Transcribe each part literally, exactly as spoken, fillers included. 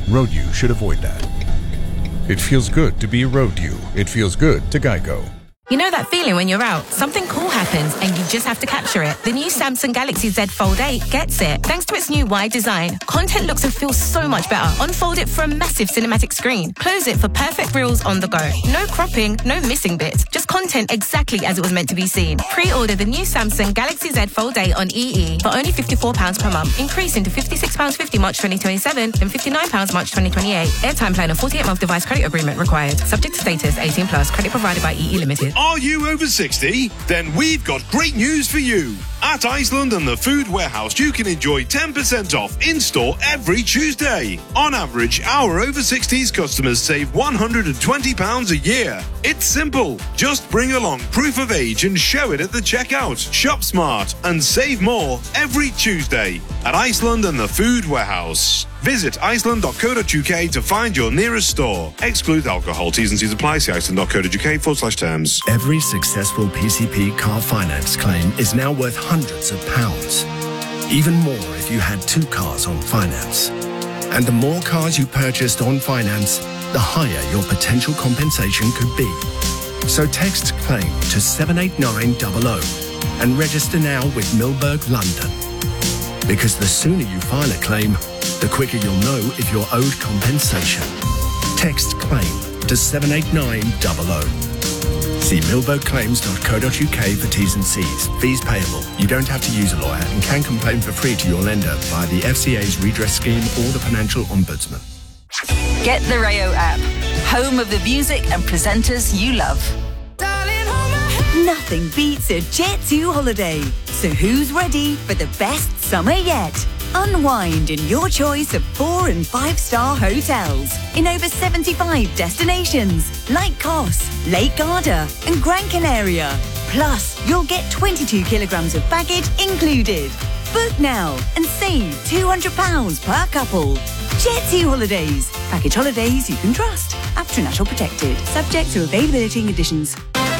Road U should avoid that. It feels good to be Road U. It feels good to Geico. You know that feeling when you're out, something cool happens and you just have to capture it. The new Samsung Galaxy Z Fold eight gets it. Thanks to its new wide design, content looks and feels so much better. Unfold it for a massive cinematic screen. Close it for perfect reels on the go. No cropping, no missing bits. Just content exactly as it was meant to be seen. Pre-order the new Samsung Galaxy Z Fold eight on E E for only fifty-four pounds per month, increasing to fifty-six pounds fifty March twenty twenty-seven and fifty-nine pounds March twenty twenty-eight. Airtime plan and forty-eight month device credit agreement required. Subject to status, eighteen plus. Credit provided by E E Limited. Are you over sixty? Then we've got great news for you. At Iceland and the Food Warehouse, you can enjoy ten percent off in-store every Tuesday. On average, our over sixties customers save one hundred twenty pounds a year. It's simple. Just bring along proof of age and show it at the checkout. Shop smart and save more every Tuesday at Iceland and the Food Warehouse. Visit iceland dot co dot uk to find your nearest store. Exclude alcohol. T's and C's apply. See iceland dot co dot uk forward slash terms. Every successful P C P car finance claim is now worth hundreds of pounds. Even more if you had two cars on finance. And the more cars you purchased on finance, the higher your potential compensation could be. So text claim to seven eight nine zero zero and register now with Milberg London. Because the sooner you file a claim, the quicker you'll know if you're owed compensation. Text claim to seven eight nine zero zero. See milberg claims dot co dot uk for T's and C's. Fees payable. You don't have to use a lawyer and can complain for free to your lender via the F C A's redress scheme or the Financial Ombudsman. Get the Rayo app, home of the music and presenters you love. Nothing beats a Jet two holiday. So who's ready for the best summer yet? Unwind in your choice of four and five star hotels in over seventy-five destinations like Kos, Lake Garda and Gran Canaria. Plus, you'll get twenty-two kilograms of baggage included. Book now and save two hundred pounds per couple. Jet two Holidays. Package holidays you can trust. After National Protected. Subject to availability and conditions.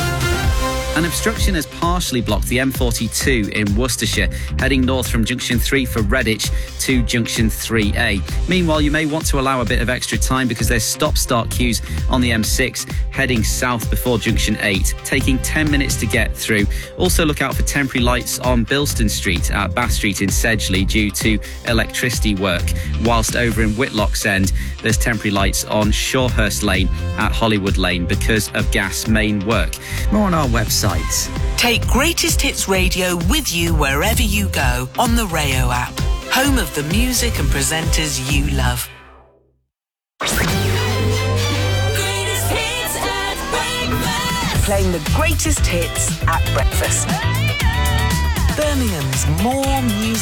An obstruction has partially blocked the M forty-two in Worcestershire, heading north from Junction three for Redditch to Junction three A. Meanwhile, you may want to allow a bit of extra time because there's stop-start queues on the M six heading south before Junction eight, taking ten minutes to get through. Also look out for temporary lights on Bilston Street at Bath Street in Sedgley due to electricity work, whilst over in Whitlock's End, there's temporary lights on Shawhurst Lane at Hollywood Lane because of gas main work. More on our website. Take Greatest Hits Radio with you wherever you go on the Rayo app, home of the music and presenters you love. Greatest hits at breakfast. Playing the greatest hits at breakfast. Birmingham's more music.